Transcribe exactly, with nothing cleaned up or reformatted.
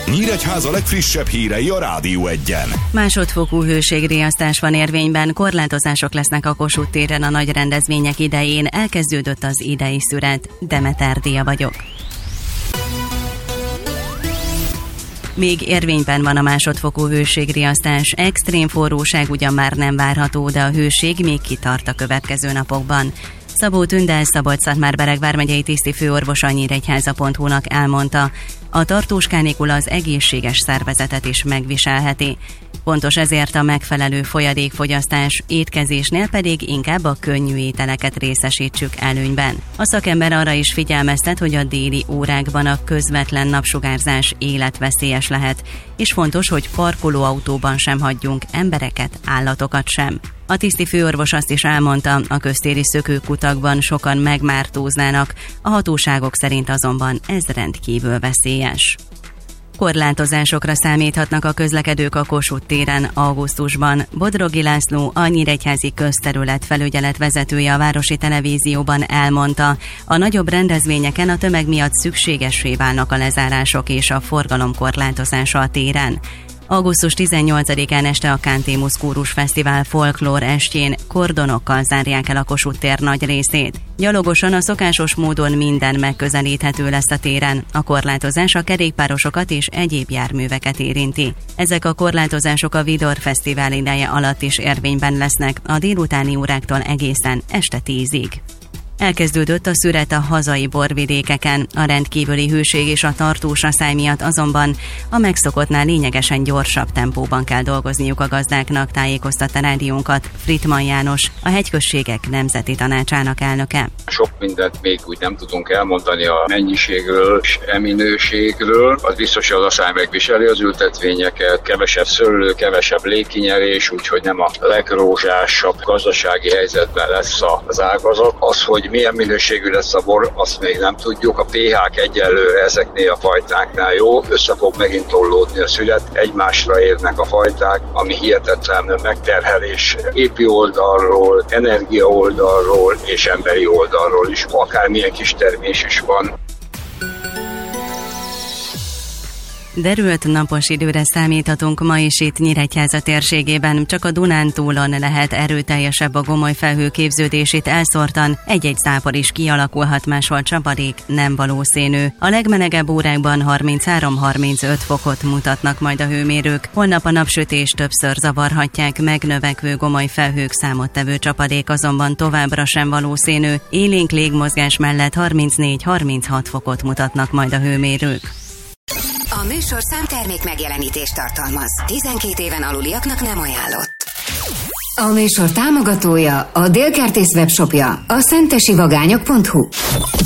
Nyíregyháza legfrissebb hírei a Rádió Egyen. Másodfokú hőségriasztás van érvényben, korlátozások lesznek a Kossuth téren a nagy rendezvények idején, elkezdődött az idei szünet. Demeter Dia vagyok. Még érvényben van a másodfokú hőségriasztás, extrém forróság ugyan már nem várható, de a hőség még kitart a következő napokban. Szabó Tündel, Szabolcs-Szatmár-Bereg vármegyei tisztifőorvos a nyíregyháza pont hu-nak elmondta, a tartós kánikula az egészséges szervezetet is megviselheti. Pontos ezért a megfelelő folyadékfogyasztás, étkezésnél pedig inkább a könnyű ételeket részesítsük előnyben. A szakember arra is figyelmeztet, hogy a déli órákban a közvetlen napsugárzás életveszélyes lehet, és fontos, hogy parkolóautóban sem hagyjunk embereket, állatokat sem. A tisztifőorvos azt is elmondta, a köztéri szökőkutakban sokan megmártóznának, a hatóságok szerint azonban ez rendkívül veszélyes. Korlátozásokra számíthatnak a közlekedők a Kossuth téren augusztusban. Bodrogi László, a Nyíregyházi Közterület felügyelet vezetője a Városi Televízióban elmondta, a nagyobb rendezvényeken a tömeg miatt szükségessé válnak a lezárások és a forgalom korlátozása a téren. augusztus tizennyolcadikán este a Cantémus Kórus Fesztivál folklór estjén kordonokkal zárják el a Kossuth tér nagy részét. Gyalogosan a szokásos módon minden megközelíthető lesz a téren. A korlátozás a kerékpárosokat és egyéb járműveket érinti. Ezek a korlátozások a Vidor Fesztivál ideje alatt is érvényben lesznek, a délutáni óráktól egészen este tízig. Elkezdődött a szüret a hazai borvidékeken, a rendkívüli hőség és a tartós aszály miatt azonban a megszokottnál lényegesen gyorsabb tempóban kell dolgozniuk a gazdáknak, tájékoztatta rádiónkat Frittmann János, a Hegyközségek Nemzeti Tanácsának elnöke. Sok mindent még úgy nem tudunk elmondani a mennyiségről és e minőségről. Az biztos, hogy az aszály megviseli az ültetvényeket, kevesebb szőlő, kevesebb légkinyerés, úgyhogy nem a legrózsásabb gazdasági helyzetben lesz az ágazat. Az, hogy milyen minőségű lesz a bor, azt még nem tudjuk. A pé há-k egyelőre ezeknél a fajtáknál jó, össze fog megint tollódni a szület, egymásra érnek a fajták, ami hihetetlen megterhelés gépi oldalról, energia oldalról és emberi oldalról is, akármilyen kis termés is van. Derült napos időre számíthatunk ma is itt Nyíregyháza térségében, csak a Dunántúlon lehet erőteljesebb a gomoly felhő képződését elszórtan, egy-egy zápor is kialakulhat, máshol csapadék, nem valószínű. A legmelegebb órákban harminchárom-harmincöt fokot mutatnak majd a hőmérők, holnap a napsütés többször zavarhatják, megnövekvő gomoly felhők számottevő csapadék azonban továbbra sem valószínű, élénk légmozgás mellett harmincnégy-harminchat fokot mutatnak majd a hőmérők. A műsorszám termék megjelenítést tartalmaz. tizenkét éven aluliaknak nem ajánlott. A műsor támogatója, a Délkertész webshopja, a szentesivagányok pont hu.